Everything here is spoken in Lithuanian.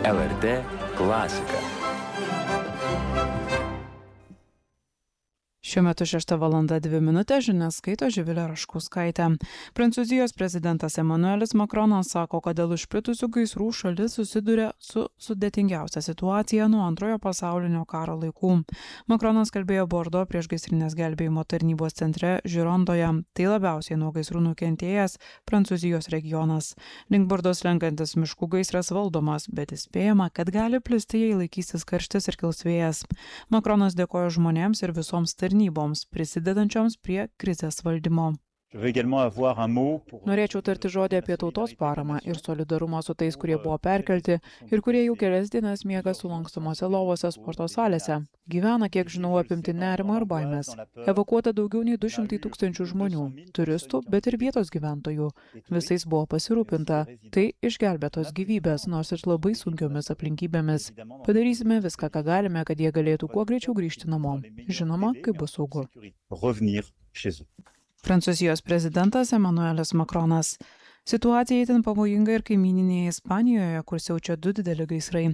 LRT klasika. Šiuo metu 6:02 žinias skaito Živilė Raškauskaitė. Prancūzijos prezidentas Emmanuelis Macronas sako, kad dėl išplitusių gaisrų šalis susiduria su sudėtingiausia situacija nuo Antrojo pasaulinio karo laikų. Macronas kalbėjo Bordo priešgaisrinės gelbėjimo tarnybos centre Žirondoje. Tai labiausiai nuo gaisrų nukentėjęs Prancūzijos regionas. Link Bordo slenkantis miškų gaisras valdomas, bet įspėjama, kad gali plisti, jei laikysis karštis ir kils vėjas. Macronas dėkojo žmonėms ir visoms tarnyboms, prisidedančioms prie krizės valdymo. Norėčiau tarti žodį apie tautos paramą ir solidarumą su tais, kurie buvo perkelti ir kurie jau kelias dienas miega sulankstomose lovose sporto salėse. Gyvena, kiek žinau, apimti nerimo ir baimės. Evakuota daugiau nei 200 tūkstančių žmonių, turistų, bet ir vietos gyventojų. Visais buvo pasirūpinta. Tai išgelbėtos gyvybės, nors ir labai sunkiomis aplinkybėmis. Padarysime viską, ką galime, kad jie galėtų kuo greičiau grįžti namo. Žinoma, kai bus saugu. Prancūzijos prezidentas Emmanuelis Macronas. Situacija itin pavojinga ir kaimyninėje Ispanijoje, kur siaučia 2 dideli gaisrai.